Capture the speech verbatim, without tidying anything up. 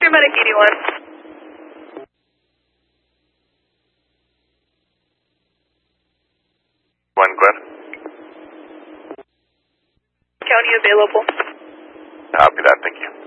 Paramedic eighty-one. One, go ahead. County available. Copy that, thank you.